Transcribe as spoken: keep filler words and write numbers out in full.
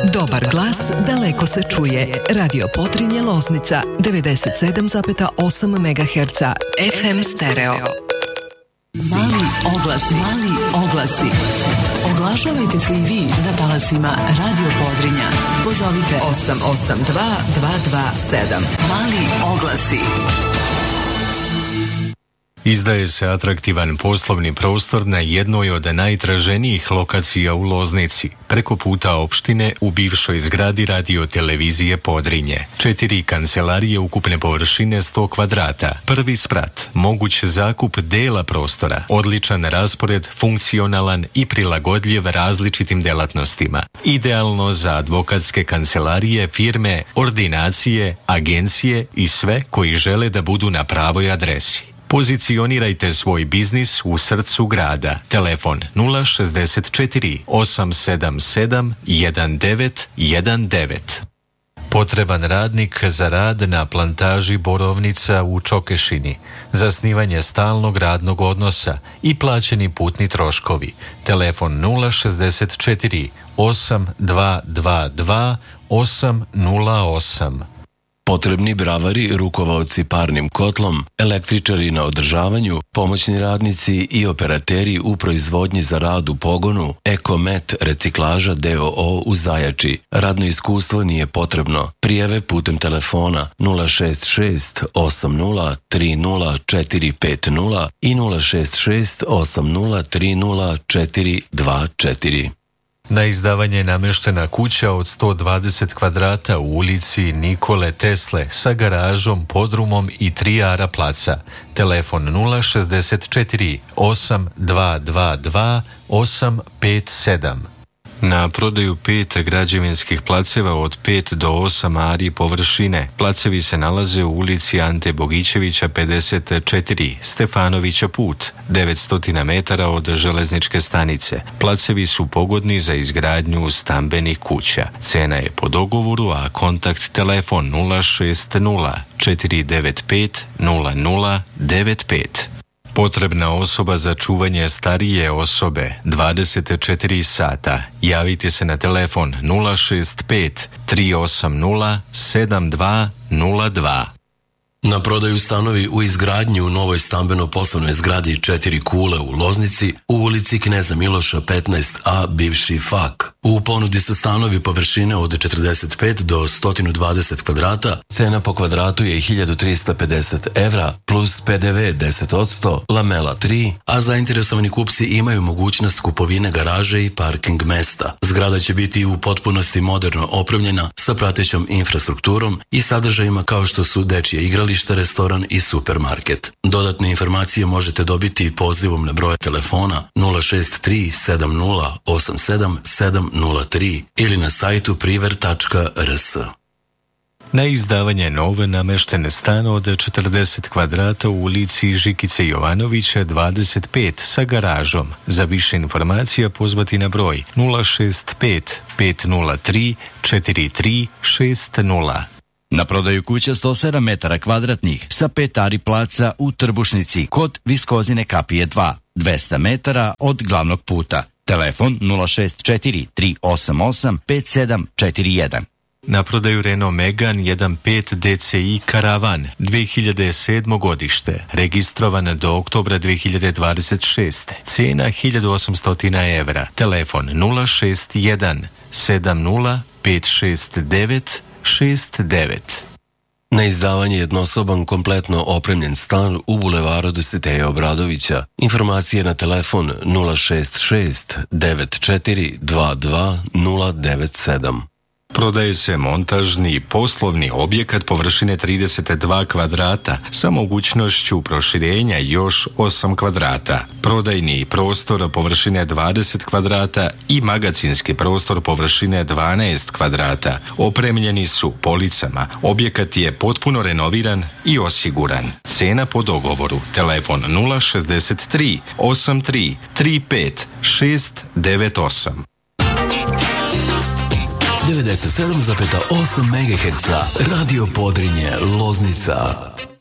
Dobar glas daleko se čuje. Radio Podrinje Loznica devedeset sedam zarez osam megaherca F M stereo. Mali oglas, mali oglasi. Oglašavajte se i vi na talasima Radio Podrinja. Pozovite osam osam dva dva dva sedam. Mali oglasi. Izdaje se atraktivan poslovni prostor na jednoj od najtraženijih lokacija u Loznici, preko puta opštine u bivšoj zgradi radio-televizije Podrinje. Četiri kancelarije ukupne površine sto kvadrata, prvi sprat, moguć zakup dela prostora, odličan raspored, funkcionalan i prilagodljiv različitim delatnostima. Idealno za advokatske kancelarije, firme, ordinacije, agencije i sve koji žele da budu na pravoj adresi. Pozicionirajte svoj biznis u srcu grada. Telefon nula šezdeset četiri osam sedam sedam jedan devet jedan devet. Potreban radnik za rad na plantaži borovnica u Čokešini, zasnivanje stalnog radnog odnosa i plaćeni putni troškovi. Telefon nula šezdeset četiri osam dva dva dva osam nula osam. Potrebni bravari, rukovaoci parnim kotlom, električari na održavanju, pomoćni radnici i operateri u proizvodnji za rad u pogonu, Ekomet reciklaža d o o u Zajači. Radno iskustvo nije potrebno. Prijave putem telefona nula šest šest osam nula tri nula četiri pet nula i nula šest šest osam nula tri nula četiri dva četiri. Na izdavanje je nameštena kuća od sto dvadeset kvadrata u ulici Nikole Tesle sa garažom, podrumom i tri ara placa. Telefon nula šezdeset četiri osam dva dva dva osam pet sedam. Na prodaju pet građevinskih placeva od pet do osam ari površine. Placevi se nalaze u ulici Ante Bogićevića pedeset četiri, Stefanovića put, devetsto metara od železničke stanice. Placevi su pogodni za izgradnju stambenih kuća. Cena je po dogovoru, a kontakt telefon nula šest nula četiri devet pet nula nula devet pet. Potrebna osoba za čuvanje starije osobe dvadeset četiri sata. Javite se na telefon nula šest pet tri osam nula sedam dva nula dva. Na prodaju stanovi u izgradnji u novoj stambeno-poslovnoj zgradi Četiri kule u Loznici u ulici Kneza Miloša petnaest a, bivši F A K. U ponudi su stanovi površine od četrdeset pet do sto dvadeset kvadrata, cena po kvadratu je hiljadu trista pedeset evra, plus pe de ve deset posto, lamela tri, a zainteresovani kupci imaju mogućnost kupovine garaže i parking mesta. Zgrada će biti u potpunosti moderno opremljena sa pratećom infrastrukturom i sadržajima kao što su dečje igralište, restoran i supermarket. Dodatne informacije možete dobiti pozivom na broj telefona nula šest tri sedam nula osam sedam sedam nula tri ili na sajtu priver tačka r s. Na izdavanje nove nameštene stan od četrdeset kvadrata u ulici Žikice Jovanovića dvadeset pet sa garažom. Za više informacija pozvati na broj nula šest pet pet nula tri četiri tri šest nula. Na prodaju kuća sto sedam metara kvadratnih sa pet ari placa u Trbušnici kod Viskozine kapije dva, dvesta metara od glavnog puta. Telefon nula šest četiri tri osam osam pet sedam četiri jedan. Na prodaju Renault Megane jedan pet D C I Karavan dve hiljade sedmo godište, registrovan do oktobra dve hiljade dvadeset šeste. Cena hiljadu osamsto evra. Telefon nula šest jedan sedam nula pet šest devet šest devet. Na izdavanje jednosoban kompletno opremljen stan u bulevaru Dositeja Obradovića. Informacije na telefon nula šest šest devet četiri dva dva nula devet sedam. Prodaje se montažni poslovni objekat površine trideset dva kvadrata sa mogućnošću proširenja još osam kvadrata. Prodajni prostor površine dvadeset kvadrata i magacinski prostor površine dvanaest kvadrata. Opremljeni su policama. Objekat je potpuno renoviran i osiguran. Cena po dogovoru. Telefon nula šezdeset tri osam tri tri pet šest devet osam. devedeset sedam zarez osam megaherca Radio Podrinje Loznica.